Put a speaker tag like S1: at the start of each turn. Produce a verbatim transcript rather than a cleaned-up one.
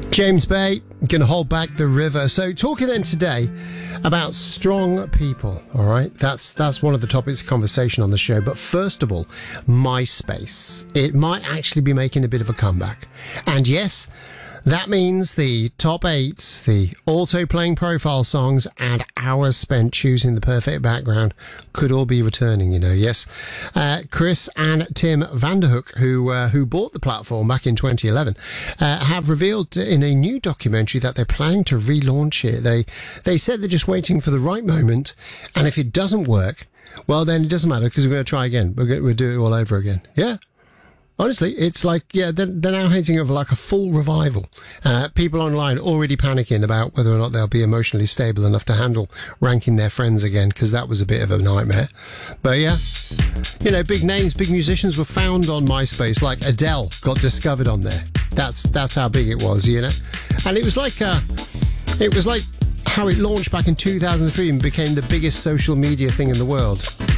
S1: James Bay, gonna hold back the river. So talking then today about strong people, all right? That's that's one of the topics of conversation on the show. But first of all, MySpace. It might actually be making a bit of a comeback. And yes, that means the top eight, the auto-playing profile songs, and hours spent choosing the perfect background could all be returning, you know, yes. Uh, Chris and Tim Vanderhook, who uh, who bought the platform back in twenty eleven, uh, have revealed in a new documentary that they're planning to relaunch it. They, they said they're just waiting for the right moment, and if it doesn't work, well, then it doesn't matter because we're going to try again. We're going, we'll do it all over again. Yeah. Honestly, it's like, yeah, they're, they're now hinting of like a full revival. Uh, people online already panicking about whether or not they'll be emotionally stable enough to handle ranking their friends again, because that was a bit of a nightmare. But yeah, you know, big names, big musicians were found on MySpace, like Adele got discovered on there. That's that's how big it was, you know? And it was like, uh, it was like how it launched back in two thousand three and became the biggest social media thing in the world.